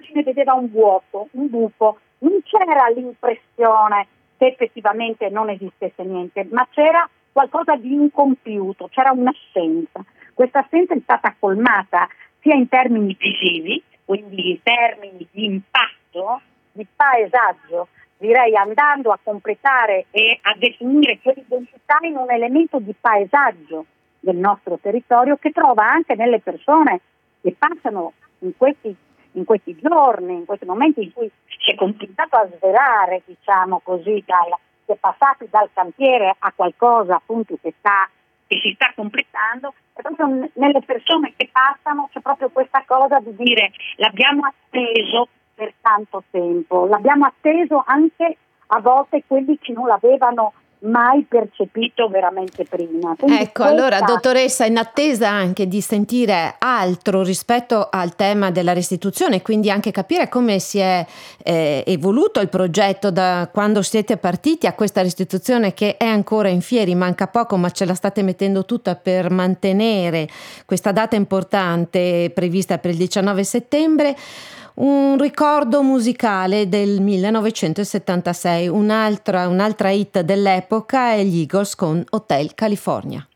l'immagine vedeva un vuoto, un buco, non c'era l'impressione che effettivamente non esistesse niente, ma c'era qualcosa di incompiuto, c'era un'assenza. Questa assenza è stata colmata sia in termini visivi, quindi in termini di impatto, di paesaggio, direi andando a completare e a definire quell'identità in un elemento di paesaggio del nostro territorio che trova anche nelle persone che passano in questi giorni, in questi momenti in cui si è cominciato a svelare, diciamo così, si è passati dal cantiere a qualcosa appunto che si sta completando, e proprio nelle persone che passano c'è proprio questa cosa di dire l'abbiamo atteso per tanto tempo, l'abbiamo atteso anche a volte quelli che non l'avevano mai percepito veramente prima. Quindi ecco, allora dottoressa, in attesa anche di sentire altro rispetto al tema della restituzione, quindi anche capire come si è evoluto il progetto da quando siete partiti a questa restituzione che è ancora in fieri, manca poco ma ce la state mettendo tutta per mantenere questa data importante prevista per il 19 settembre. Un ricordo musicale del 1976, un'altra hit dell'epoca è gli Eagles con Hotel California.